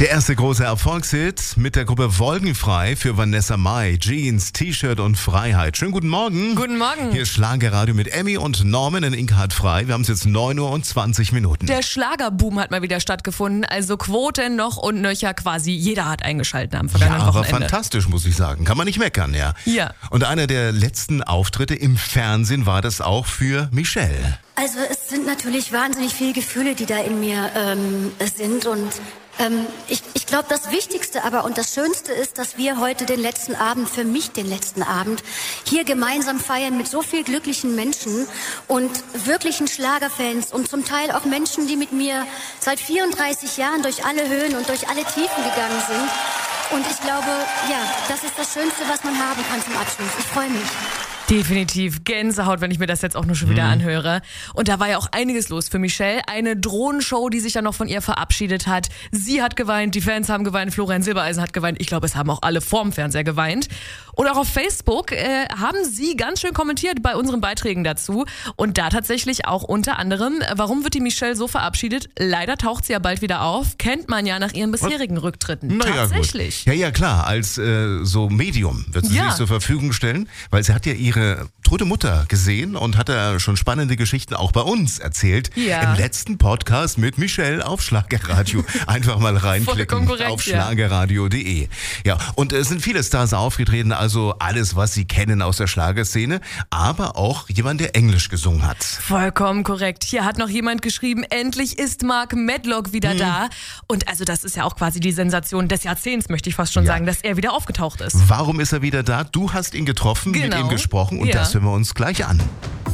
Der erste große Erfolgshit mit der Gruppe Wolkenfrei für Vanessa Mai. Jeans, T-Shirt und Freiheit. Schönen guten Morgen. Guten Morgen. Hier ist Schlagerradio mit Emmy und Norman in Inka hat frei. Wir haben es jetzt 9 Uhr und 20 Minuten. Der Schlagerboom hat mal wieder stattgefunden. Also Quoten noch und nöcher, quasi jeder hat eingeschaltet am vergangenen aber Wochenende. fantastisch, muss ich sagen. Kann man nicht meckern, ja. Ja. Und einer der letzten Auftritte im Fernsehen war das auch für Michelle. Also es sind natürlich wahnsinnig viele Gefühle, die da in mir sind und ich glaube, das Wichtigste aber und das Schönste ist, dass wir heute den letzten Abend, für mich den letzten Abend, hier gemeinsam feiern mit so vielen glücklichen Menschen und wirklichen Schlagerfans und zum Teil auch Menschen, die mit mir seit 34 Jahren durch alle Höhen und durch alle Tiefen gegangen sind. Und ich glaube, ja, das ist das Schönste, was man haben kann zum Abschluss. Ich freue mich. Definitiv Gänsehaut, wenn ich mir das jetzt auch nur schon wieder anhöre. Und da war ja auch einiges los für Michelle. Eine Drohnenshow, die sich dann noch von ihr verabschiedet hat. Sie hat geweint, die Fans haben geweint, Florian Silbereisen hat geweint. Ich glaube, es haben auch alle vorm Fernseher geweint. Und auch auf Facebook haben sie ganz schön kommentiert bei unseren Beiträgen dazu. Und da tatsächlich auch unter anderem, warum wird die Michelle so verabschiedet? Leider taucht sie ja bald wieder auf. Kennt man ja nach ihren bisherigen Rücktritten. Tatsächlich. Ja, klar. Als so Medium wird sie sich zur Verfügung stellen, weil sie hat ja ihre tote Mutter gesehen und hat da schon spannende Geschichten auch bei uns erzählt. Ja. Im letzten Podcast mit Michelle auf Schlagerradio. Einfach mal reinklicken auf schlagerradio.de. Ja, und es sind viele Stars aufgetreten, also alles, was Sie kennen aus der Schlagerszene, aber auch jemand, der Englisch gesungen hat. Vollkommen korrekt. Hier hat noch jemand geschrieben, endlich ist Mark Medlock wieder da. Und also das ist ja auch quasi die Sensation des Jahrzehnts, möchte ich fast schon sagen, dass er wieder aufgetaucht ist. Warum ist er wieder da? Du hast ihn getroffen, mit ihm gesprochen und das hören wir uns gleich an.